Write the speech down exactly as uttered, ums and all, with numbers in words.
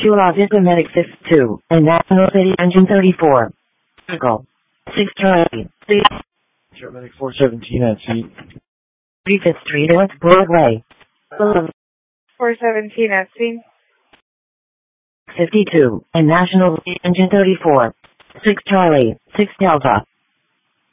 to Los Medic fifty-two, and National City Engine thirty-four. Vehicle. six Charlie. Medic four seventeen at seat. thirty-fifth Street North Broadway. four seventeen at scene. fifty-two, and National City Engine thirty-four. six Charlie, six Delta.